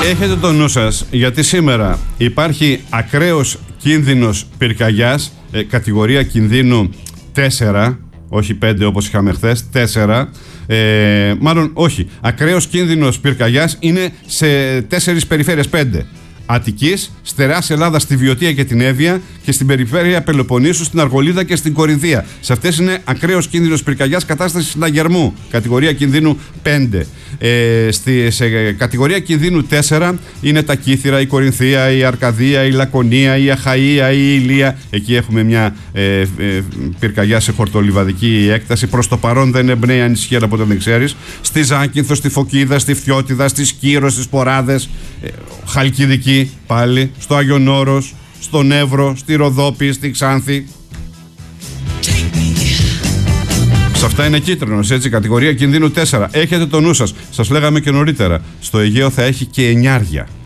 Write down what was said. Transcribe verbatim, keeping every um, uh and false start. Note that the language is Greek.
Έχετε το νου σας, γιατί σήμερα υπάρχει ακραίος κίνδυνος πυρκαγιάς, ε, κατηγορία κινδύνου τέσσερα, όχι πέντε όπως είχαμε χθες, τέσσερα. Ε, μάλλον όχι, ακραίος κίνδυνος πυρκαγιάς είναι σε τέσσερις περιφέρειες, πέντε. Αττικής, Στερεάς Ελλάδας στη Βιωτία και την Εύβοια και στην περιφέρεια Πελοποννήσου, στην Αργολίδα και στην Κορινθία. Σε αυτές είναι ακραίος κίνδυνος πυρκαγιάς, κατάσταση συναγερμού, κατηγορία κινδύνου πέντε. Ε, στη, σε κατηγορία κινδύνου τέσσερα είναι τα Κύθυρα, η Κορινθία, η Αρκαδία, η Λακωνία, η Αχαΐα, η Ηλία. Εκεί έχουμε μια ε, ε, πυρκαγιά σε χορτολιβαδική έκταση. Προς το παρόν δεν εμπνέει ανησυχία, αλλά ποτέ δεν ξέρεις. Στη Ζάκυνθο, στη Φωκίδα, στη Φθιώτιδα, στη Σκύρο, στις Ποράδες, ε, Χαλκιδική πάλι, στο Άγιον Όρος, στον Εύρο, στη Ροδόπη, στη Ξάνθη. Σε αυτά είναι κίτρινος, έτσι, κατηγορία κινδύνου τέσσερα. Έχετε το νου σας, σας λέγαμε και νωρίτερα, στο Αιγαίο θα έχει και εννιάρια.